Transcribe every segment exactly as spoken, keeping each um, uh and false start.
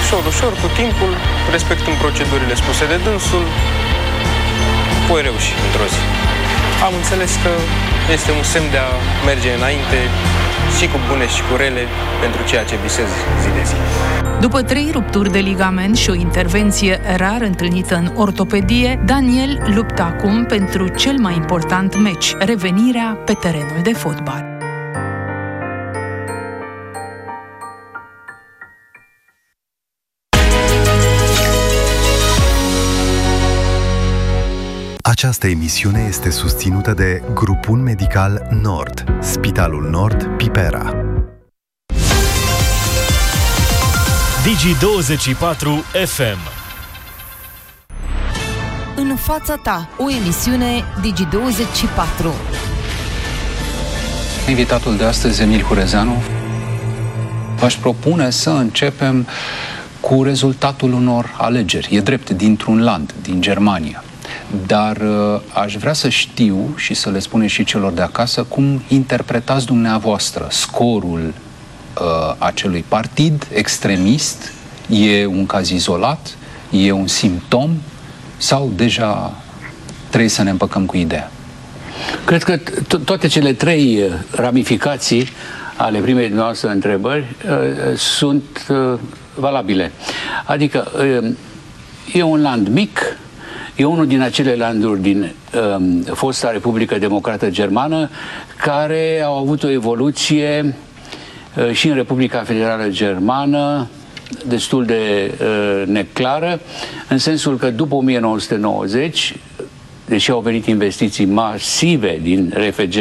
ușor, ușor, cu timpul, respectând procedurile spuse de dânsul, voi reuși într-o zi. Am înțeles că este un semn de a merge înainte și cu bune și cu rele pentru ceea ce visez zi de zi. După trei rupturi de ligament și o intervenție rar întâlnită în ortopedie, Daniel luptă acum pentru cel mai important meci, revenirea pe terenul de fotbal. Această emisiune este susținută de Grupul Medical Nord, Spitalul Nord Pipera. Digi douăzeci și patru F M. În fața ta, o emisiune Digi douăzeci și patru. Invitatul de astăzi, Emil Hurezeanu, v-aș propune să începem cu rezultatul unor alegeri. E drept, dintr-un land, din Germania. Dar uh, aș vrea să știu și să le spuneți și celor de acasă cum interpretați dumneavoastră scorul uh, acelui partid extremist. E un caz izolat? E un simptom? Sau deja trebuie să ne împăcăm cu ideea? Cred că toate cele trei ramificații ale primei noastre întrebări uh, sunt uh, valabile. Adică uh, e un land mic, e unul din acele landuri din um, fosta Republică Democrată Germană care au avut o evoluție uh, și în Republica Federală Germană destul de uh, neclară, în sensul că după o mie nouă sute nouăzeci, deși au venit investiții masive din R F G,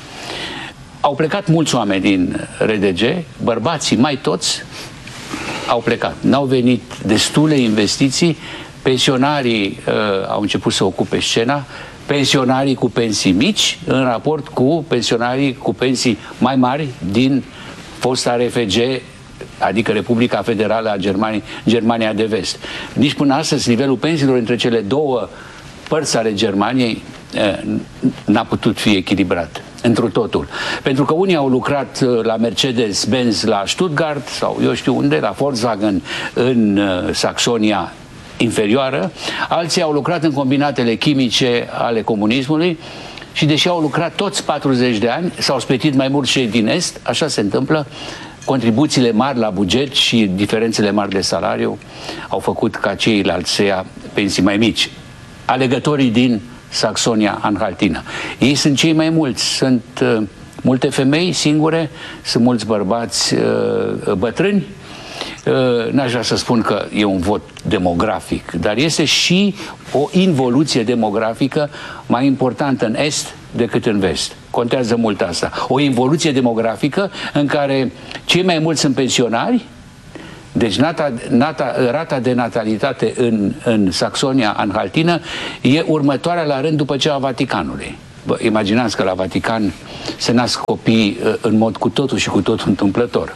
au plecat mulți oameni din R D G, bărbații mai toți au plecat. N-au venit destule investiții. Pensionarii uh, au început să ocupe scena, pensionarii cu pensii mici în raport cu pensionarii cu pensii mai mari din fosta R F G, adică Republica Federală a Germaniei, Germania de Vest. Nici până astăzi nivelul pensiilor între cele două părți ale Germaniei uh, n-a putut fi echilibrat întru totul. Pentru că unii au lucrat uh, la Mercedes-Benz la Stuttgart sau eu știu unde, la Volkswagen în uh, Saxonia inferioară, alții au lucrat în combinatele chimice ale comunismului și deși au lucrat toți patruzeci de ani, s-au spetit mai mult cei din Est, așa se întâmplă, contribuțiile mari la buget și diferențele mari de salariu au făcut ca ceilalți să ia pensii mai mici. Alegătorii din Saxonia-Anhaltina. Ei sunt cei mai mulți, sunt uh, multe femei singure, sunt mulți bărbați uh, bătrâni. Uh, n-aș vrea să spun că e un vot demografic, dar este și o involuție demografică mai importantă în Est decât în Vest. Contează mult asta. O involuție demografică în care cei mai mulți sunt pensionari, deci nata, nata, rata de natalitate în, în Saxonia-Anhaltină e următoarea la rând după cea a Vaticanului. Vă imaginați că la Vatican se nasc copii uh, în mod cu totul și cu totul întâmplător.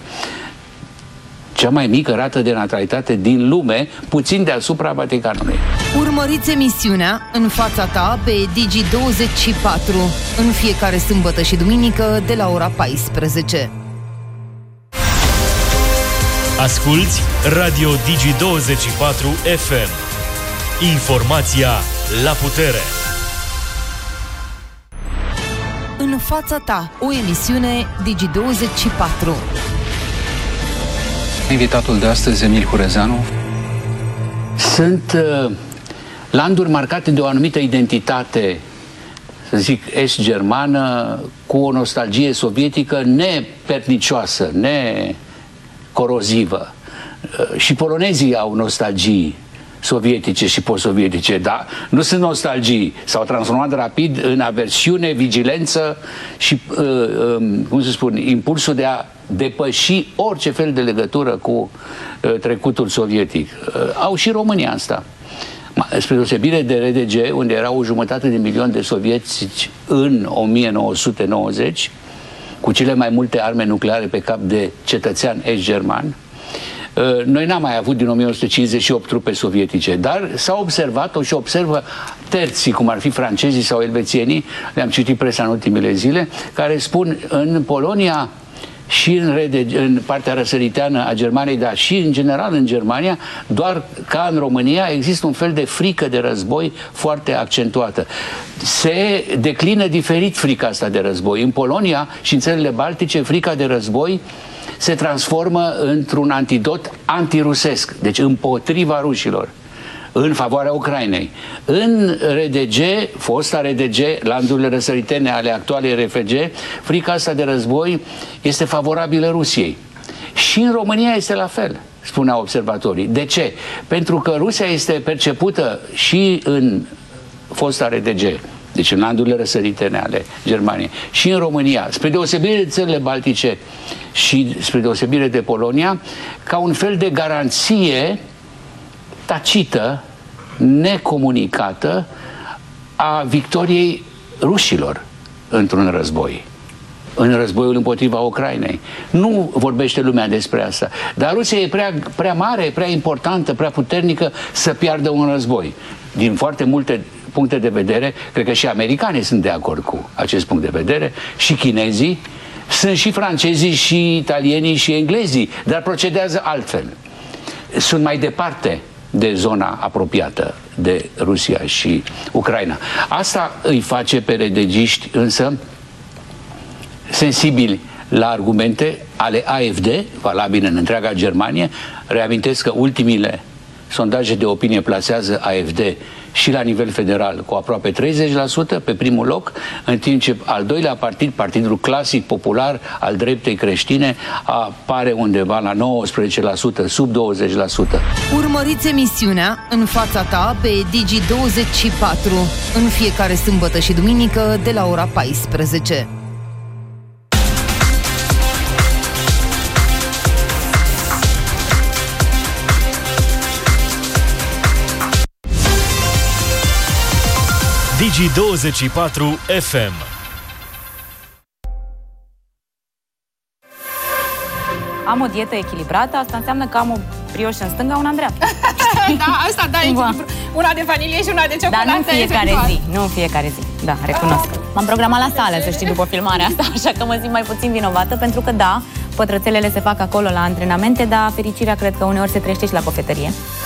Cea mai mică rată de natalitate din lume, puțin deasupra Vaticanului. Urmăriți emisiunea În fața ta pe Digi douăzeci și patru în fiecare sâmbătă și duminică de la ora paisprezece. Asculți Radio Digi douăzeci și patru F M. Informația la putere. În fața ta, o emisiune Digi douăzeci și patru. Invitatul de astăzi, Emil Hurezeanu. Sunt uh, landuri marcate de o anumită identitate, să zic, est-germană, cu o nostalgie sovietică nepernicioasă, necorozivă. Uh, și polonezii au nostalgii sovietice și post-sovietice, dar nu sunt nostalgii. S-au transformat rapid în aversiune, vigilență și, uh, uh, cum să spun, impulsul de a depăși orice fel de legătură cu uh, trecutul sovietic. Uh, au și România asta. Spre deosebire de R D G, unde era o jumătate de milion de sovietici în o mie nouă sute nouăzeci, cu cele mai multe arme nucleare pe cap de cetățean est-german, uh, noi n-am mai avut din o mie nouă sute cincizeci și opt trupe sovietice, dar s-a observat-o și observă terții, cum ar fi francezii sau elvețienii, le-am citit presa în ultimele zile, care spun în Polonia și în, rede, în partea răsăriteană a Germaniei, dar și în general în Germania, doar ca în România există un fel de frică de război foarte accentuată. Se declină diferit frica asta de război. În Polonia și în țările baltice, frica de război se transformă într-un antidot antirusesc, deci împotriva rușilor, în favoarea Ucrainei. În R D G, fosta R D G, landurile răsăritene ale actualei R F G, frica asta de război este favorabilă Rusiei. Și în România este la fel, spuneau observatorii. De ce? Pentru că Rusia este percepută și în fosta R D G, deci în landurile răsăritene ale Germaniei, și în România, spre deosebire de țările baltice și spre deosebire de Polonia, ca un fel de garanție tacită, necomunicată a victoriei rușilor într-un război, în războiul împotriva Ucrainei. Nu vorbește lumea despre asta, dar Rusia e prea, prea mare, prea importantă, prea puternică să piardă un război. Din foarte multe puncte de vedere, cred că și americanii sunt de acord cu acest punct de vedere, și chinezii, sunt și francezii, și italienii, și englezii, dar procedează altfel. Sunt mai departe de zona apropiată de Rusia și Ucraina. Asta îi face pe redegiști însă sensibili la argumente ale A F D, valabile în întreaga Germanie. Reamintesc că ultimile sondaje de opinie plasează A F D și la nivel federal cu aproape treizeci la sută pe primul loc, în timp ce al doilea partid, partidul clasic popular al dreptei creștine, apare undeva la nouăsprezece la sută, sub douăzeci la sută. Urmăriți emisiunea În fața ta pe Digi douăzeci și patru în fiecare sâmbătă și duminică de la ora paisprezece. Digi douăzeci și patru F M. Am o dietă echilibrată, asta înseamnă că am o brioșă în stânga, una în dreapta. Da, asta, da, echilibru. Una de vanilie și una de ciocolată. Dar nu în fiecare zi, nu în fiecare zi, da, recunosc. M-am programat la sală, să știi, după filmarea asta, așa că mă simt mai puțin vinovată, pentru că, da, pătrățelele se fac acolo la antrenamente, dar fericirea cred că uneori se trăiește și la cofetărie.